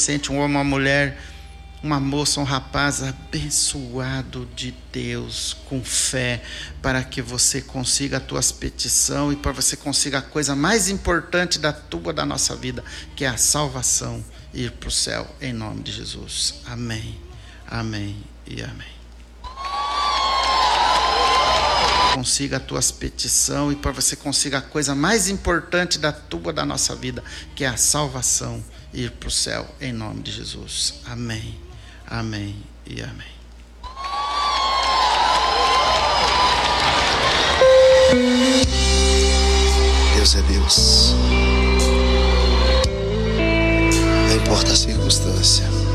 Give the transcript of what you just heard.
adolescente, um homem, uma mulher, uma moça, um rapaz abençoado de Deus, com fé, para que você consiga as tuas petições e para você consiga a coisa mais importante da nossa vida, que é a salvação, ir para o céu, em nome de Jesus. Amém, amém e amém. Consiga as tuas petições e para você consiga a coisa mais importante da nossa vida, que é a salvação, ir para o céu, em nome de Jesus. Amém, amém e amém. Deus é Deus. Não importa a circunstância.